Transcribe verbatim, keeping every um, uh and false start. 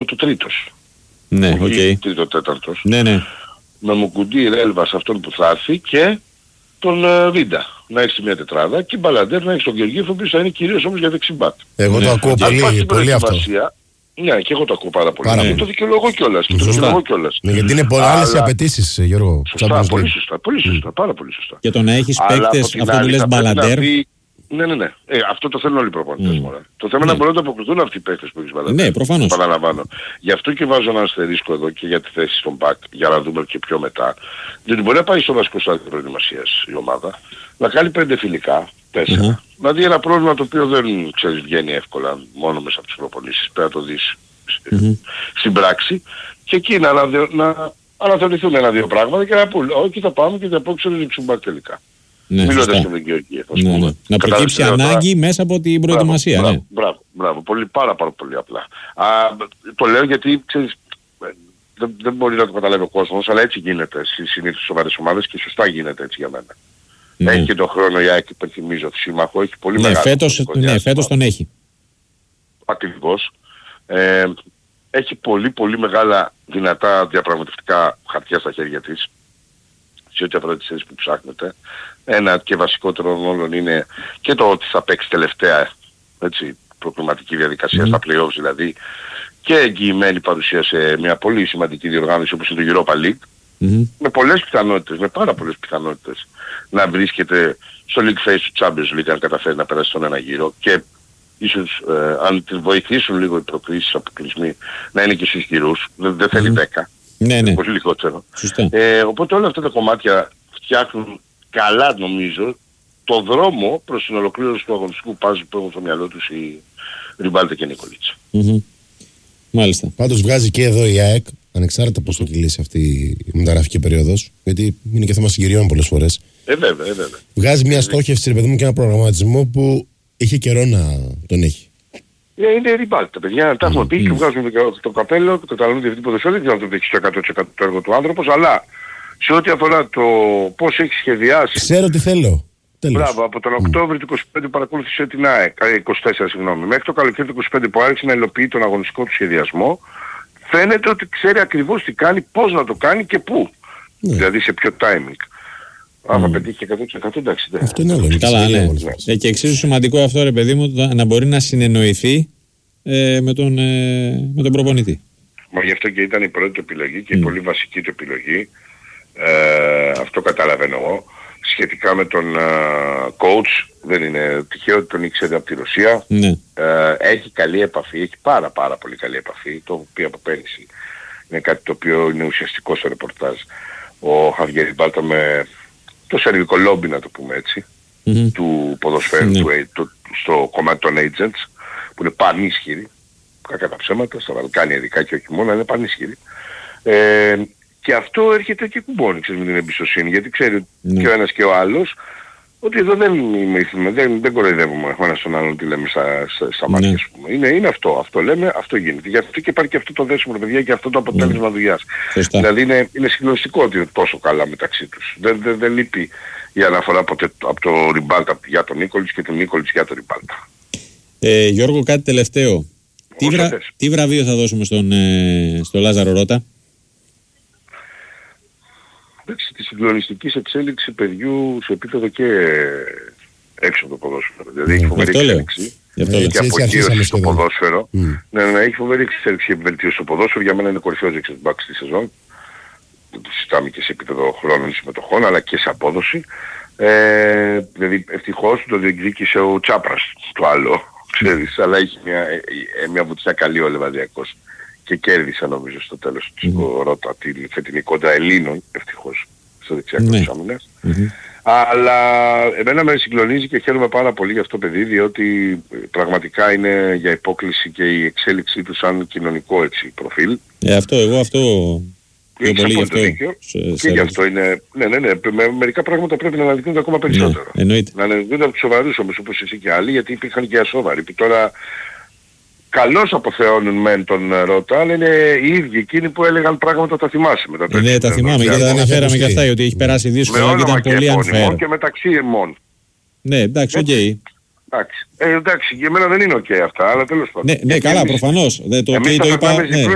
του τρίτος. Ναι, οκ. Okay. Τρίτο τέταρτος. Ναι, ναι. Με Μουκουντή, Ρέλβα σε αυτόν που θα έρθει και τον uh, Βίντα. Να έχει μια τετράδα και Μπαλαντέρ να έχει τον Γεωργίεφ, ο οποίος θα είναι κυρίως όμως για δεξιμπάκ. Εγώ ναι. το ακούω πολύ, πολύ αυτό. Ναι, και εγώ το ακούω πάρα πολύ. Πάρα ναι. Το δικαιολογώ κιόλας. Και το δικαιολογώ κιόλας. Ναι, γιατί είναι πολλές άλλες οι απαιτήσεις, Γιώργο. Σωστά, πολύ σωστά, πολύ σωστά, πάρα πολύ σωστά. Και το να έχεις παίκτες, αυτό που λες Μπαλαντέρ. Ναι, ναι, ναι. Ε, αυτό το θέλουν όλοι οι προπονητές. Mm. Το θέμα είναι ναι. να μπορούν να αποκριθούν αυτοί οι παίκτες που έχεις Μπαλαντέρ. Ναι, προφανώς. Παραλαμβάνω. Γι' αυτό και βάζω ένα αστερίσκο εδώ και για τη θέση στον μπακ, για να δούμε και πιο μετά. Διότι μπορεί να πάει στο βασικό στάδιο προετοιμασίας η ομάδα, να κάνει πέντε φιλικά, τέσσερα. Mm-hmm. Να δει ένα πρόβλημα το οποίο δεν ξέρεις βγαίνει εύκολα μόνο μέσα από τις προπονήσεις. Πρέπει να το δεις mm-hmm. στην πράξη και εκεί να, να αναθεωρηθούν ένα-δύο πράγματα και να πούν όχι θα πάμε και θα πω ξέρω δεξιμπάκ τελικά. Ναι, μιλώντας και με τον Γεωργίεφ. Ναι, ναι. Να προκύψει ανάγκη τώρα μέσα από την προετοιμασία. Μπράβο, ναι. μπράβο, μπράβο. Πολύ, πάρα, πάρα πολύ απλά. Α, το λέω γιατί ξέρεις, δεν, δεν μπορεί να το καταλάβει ο κόσμος, αλλά έτσι γίνεται στις συνήθως σοβαρές ομάδες και σωστά γίνεται έτσι για μένα. Ναι. Έχει και τον χρόνο η ΑΕΚ, υπενθυμίζω, σύμμαχο, έχει πολύ ναι, μεγάλο. Φέτος, ναι, φέτος τον έχει. Ακριβώς. Ε, έχει πολύ πολύ μεγάλα δυνατά διαπραγματευτικά χαρτιά στα χέρια της σε ό,τι αφορά τις θέσεις που ψάχνετε. Ένα και βασικότερο όλων είναι και το ότι θα παίξει τελευταία έτσι, προκληματική διαδικασία mm. στα play-offs δηλαδή και εγγυημένη παρουσία σε μια πολύ σημαντική διοργάνωση όπως είναι το Europa League mm. με πολλές πιθανότητες, με πάρα πολλές πιθανότητες να βρίσκεται στο League Phase του Champions League αν καταφέρει να περάσει στον ένα γύρο και ίσως ε, αν την βοηθήσουν λίγο οι προκρίσεις αποκλεισμοί να είναι και στους γυρούς, δεν, δεν θέλει δέκα, mm. ναι, ναι. πολύ λιγότερο. Ε, οπότε όλα αυτά τα κομμάτια φτιάχνουν καλά νομίζω το δρόμο προς την ολοκλήρωση του αγωνιστικού πάζου που έχουν στο μυαλό τους οι Ριμπάλτε και Νικολίτσα. Mm-hmm. Μάλιστα. Πάντως βγάζει και εδώ η ΑΕΚ, ανεξάρτητα πώς θα κυλήσει αυτή η μεταγραφική περίοδος, γιατί είναι και θέμα συγκυριών πολλές φορές. Ε, βέβαια, ε, βέβαια. Βγάζει μια στόχευση, ρε παιδί μου, και ένα προγραμματισμό που είχε καιρό να τον έχει. Ε, είναι Ριμπάλτε, παιδιά, τα έχουμε mm. πει και βγάζουμε το καπέλο, το καταλαβαίνετε διευθυντή ποδοσφαίρου, δεν ξέρω αν το δείξει το εκατό τοις εκατό το έργο του άνθρωπος, αλλά σε ό,τι αφορά το πώς έχει σχεδιάσει. Ξέρω τι θέλω. Τέλος. Μπράβο, από τον Οκτώβριο του είκοσι πέντε παρακολούθησε την ΑΕΚ, είκοσι τέσσερα συγγνώμη, μέχρι το καλοκαίρι του είκοσι πέντε που άρχισε να υλοποιεί τον αγωνιστικό του σχεδιασμό, φαίνεται ότι ξέρει ακριβώς τι κάνει, πώς να το κάνει και πού. Ναι. Δηλαδή σε ποιο timing. Mm. Άμα πετύχει εκατό τοις εκατό εντάξει. Ναι. Αυτό είναι άλλο. Καλά, ναι. ναι. Και εξίσου σημαντικό αυτό ρε παιδί μου να μπορεί να συνεννοηθεί ε, με, τον, ε, με τον προπονητή. Μα γι' αυτό και ήταν η πρώτη του επιλογή και mm. η πολύ βασική του επιλογή. Ε, αυτό καταλαβαίνω εγώ. Σχετικά με τον uh, coach, δεν είναι τυχαίο ότι τον ήξερε από τη Ρωσία. Ναι. Ε, έχει καλή επαφή, έχει πάρα πάρα πολύ καλή επαφή, το οποίο από πέρυσι είναι κάτι το οποίο είναι ουσιαστικό στο ρεπορτάζ. Ο Χαβιέρ Ριμπάλτε με το σερβικό λόμπι, να το πούμε έτσι, mm-hmm. του ποδοσφαίρου, ναι. του, του, στο κομμάτι των agents, που είναι πανίσχυροι, κακά τα ψέματα, στα Βαλκάνια ειδικά και όχι μόνο, είναι πανίσχυροι. Ε, Και αυτό έρχεται και κουμπώνει, ξέρεις, με την εμπιστοσύνη, γιατί ξέρει ναι. και ο ένας και ο άλλος ότι εδώ δεν, δεν, δεν κοροϊδεύουμε ο ένας τον άλλον τι λέμε στα, στα, στα μάτια, ναι. ας πούμε. Είναι, είναι αυτό, αυτό λέμε, αυτό γίνεται. Γι' αυτό και υπάρχει και αυτό το δέσιμο, παιδιά, και αυτό το αποτέλεσμα ναι. δουλειάς. Φωστά. Δηλαδή είναι, είναι συγκλονιστικό ότι είναι τόσο καλά μεταξύ τους. Δεν, δεν, δεν λείπει η αναφορά από, από το Ριμπάλτα για τον Νίκολιτς και τον Νίκολιτς για τον Ριμπάλτα. Ε, Γιώργο, κάτι τελευταίο. Τι, βρα... τι βραβείο θα δώσουμε στον, ε, στο Λάζαρο Ρώτα? Τη συγκλονιστικής εξέλιξη παιδιού σε επίπεδο και έξω από το ποδόσφαιρο. Δηλαδή έχει φοβερή εξέλιξη και αποκύρωση στο ποδόσφαιρο. Mm. Ναι, ναι, έχει φοβερή εξέλιξη και βελτίωση στο ποδόσφαιρο. Για μένα είναι κορυφαίος δεξιμπάκ στη σεζόν. Το συζητάμε και σε επίπεδο χρόνων συμμετοχών αλλά και σε απόδοση. Ε, δηλαδή ευτυχώς το διεκδίκησε ο Τσάπρας το άλλο, ξέρεις, αλλά έχει μια, μια βουτιά καλή ο Λεβαδιακός. Και κέρδισα νομίζω στο τέλος του mm-hmm. Ρώτα τη φετινή κόντρα Ελλήνων, ευτυχώς, στο δεξιακό mm-hmm. της άμυνας. Mm-hmm. Αλλά εμένα με συγκλονίζει και χαίρομαι πάρα πολύ για αυτό το παιδί, διότι πραγματικά είναι για υπόκληση και η εξέλιξή του σαν κοινωνικό έτσι προφίλ. Ε, αυτό, εγώ αυτό... Έχεις πολύ αυτό δίκιο. Σε, και σε γι' αυτό είναι... Ναι, ναι, ναι. Με μερικά πράγματα πρέπει να αναδεικνύονται ακόμα περισσότερο. Ναι, εννοείται. Να αναδεικνύονται από τους σοβαρούς όμως, όπως εσύ και άλλοι, γιατί υπήρχαν και ασόβαροι. Τώρα... Καλώς αποθεώνουν μεν τον Ρώτα, αλλά είναι οι ίδιοι εκείνοι που έλεγαν πράγματα, τα θυμάσαι μετά. Ε, ναι, τα θυμάμαι, γιατί τα αναφέραμε και αυτά, ότι έχει περάσει δύσκολα και ήταν πολύ unfair. Και μεταξύ εμών. Ναι, εντάξει, οκ. Okay. Εντάξει, ε, εντάξει, για μένα δεν είναι οκ okay αυτά, αλλά τέλος πάντων. Ναι, ναι, καλά, προφανώς. Το οκ okay το είπα.